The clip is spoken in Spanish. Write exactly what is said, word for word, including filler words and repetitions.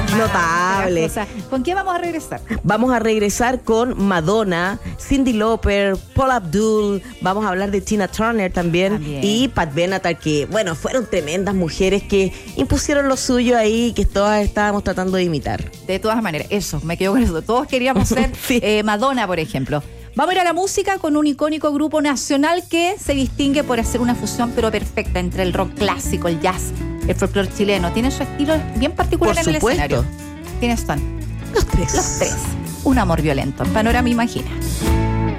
Notable. O sea, ¿con qué vamos a regresar? Vamos a regresar con Madonna, Cyndi Lauper, Paula Abdul, vamos a hablar de Tina Turner también, también. y Pat Benatar, que bueno, fueron tremendas mujeres que impusieron lo suyo ahí, que todas estábamos tratando de imitar. De todas maneras, eso, me quedo con eso. Todos queríamos ser sí. eh, Madonna, por ejemplo. Vamos a ir a la música con un icónico grupo nacional que se distingue por hacer una fusión pero perfecta entre el rock clásico, el jazz, el folclore chileno. Tiene su estilo bien particular por en supuesto. el escenario. ¿Quiénes son? Los tres. Los tres. Un amor violento. Panorama Imagina.